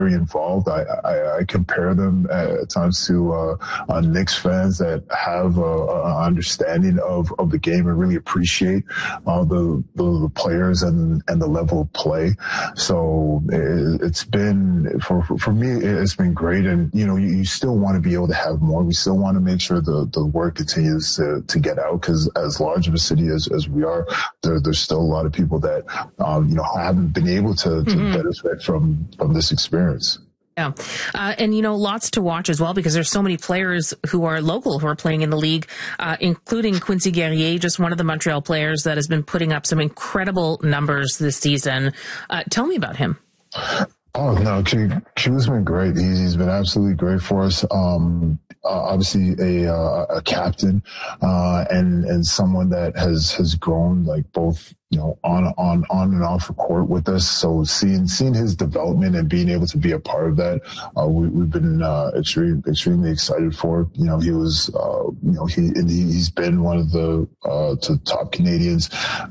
involved. I compare them at times to Knicks fans that have an understanding of the game and really appreciate the players and the level of play. So it's been, for me, it's been great. And, you still want to be able to have more. We still want to make sure the word continues to get out, because as large of a city as we are, there's still a lot of people that, haven't been able to benefit from this experience. Yeah. And, lots to watch as well, because there's so many players who are local who are playing in the league, including Quincy Guerrier, just one of the Montreal players that has been putting up some incredible numbers this season. Tell me about him. Oh, no, Q's been great. He's been absolutely great for us. Obviously a captain, and someone that has grown, like, both, on and off the court with us. So seeing his development and being able to be a part of that, we've been extremely excited for. He was, he's been one of the top Canadians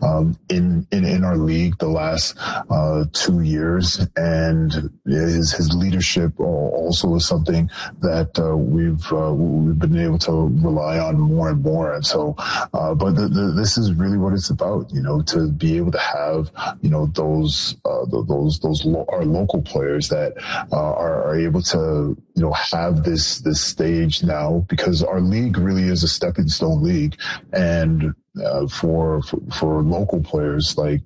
in our league the last 2 years, and his leadership also is something that we've been able to rely on more and more. And so, but this is really what it's about, to be able to have, those our local players that are able to, have this stage now, because our league really is a stepping stone league. And for local players like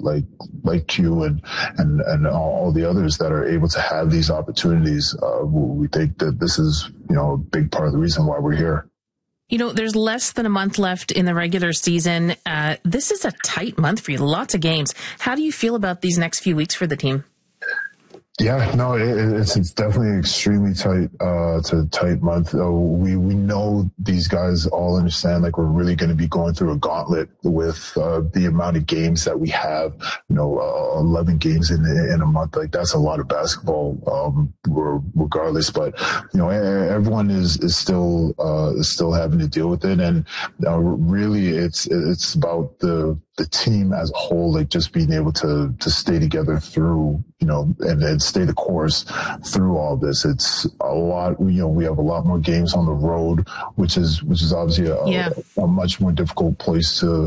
Q and all the others that are able to have these opportunities, we think that this is, a big part of the reason why we're here. There's less than a month left in the regular season. This is a tight month for you. Lots of games. How do you feel about these next few weeks for the team? Yeah, no, it's definitely extremely tight month. We know these guys all understand, like, we're really going to be going through a gauntlet with the amount of games that we have. 11 games in a month. Like, that's a lot of basketball, regardless. But everyone is still having to deal with it, and really, it's about the team as a whole, like, just being able to stay together through, and stay the course through all this. It's a lot, we have a lot more games on the road, which is obviously a much more difficult place to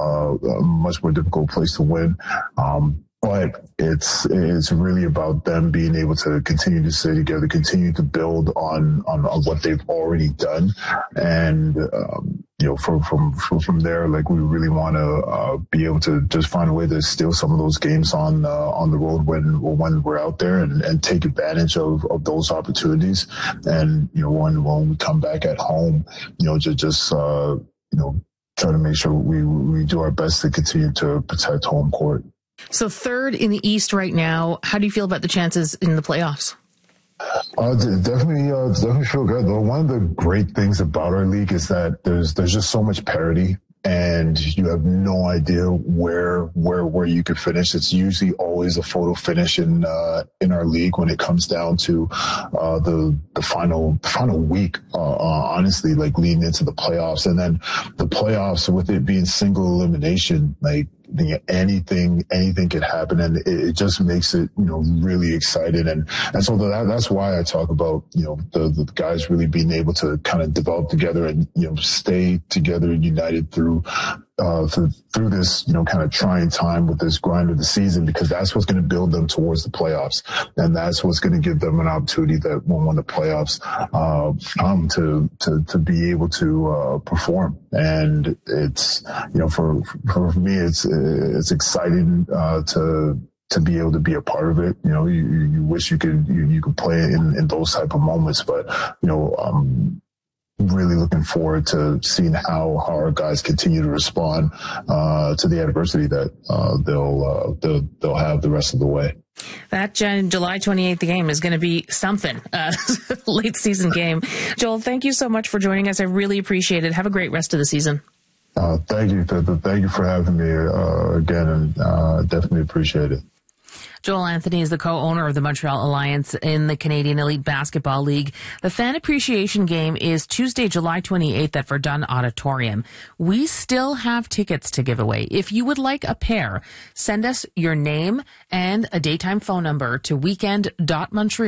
win. But it's really about them being able to continue to stay together, continue to build on what they've already done. And, from there, like, we really want to be able to just find a way to steal some of those games on the road when we're out there, and take advantage of those opportunities. And, when we come back at home, just try to make sure we do our best to continue to protect home court. So third in the East right now. How do you feel about the chances in the playoffs? Definitely feel good. Though one of the great things about our league is that there's just so much parity, and you have no idea where you could finish. It's usually always a photo finish in our league when it comes down to the final week. Honestly, like, leading into the playoffs, and then the playoffs with it being single elimination, like, anything could happen, and it just makes it, really exciting. And so that's why I talk about, the guys really being able to kind of develop together and, stay together and united through this, kind of trying time with this grind of the season, because that's what's going to build them towards the playoffs. And that's what's going to give them an opportunity that when the playoffs come to be able to perform. And it's, for me, it's exciting to be able to be a part of it. You wish you could play in those type of moments, but really looking forward to seeing how our guys continue to respond to the adversity that they'll have the rest of the way. That July 28th game is going to be something, late season game. Joel, thank you so much for joining us. I really appreciate it. Have a great rest of the season. Thank you. Thank you for having me again, and definitely appreciate it. Joel Anthony is the co-owner of the Montreal Alliance in the Canadian Elite Basketball League. The fan appreciation game is Tuesday, July 28th at Verdun Auditorium. We still have tickets to give away. If you would like a pair, send us your name and a daytime phone number to weekend.montreal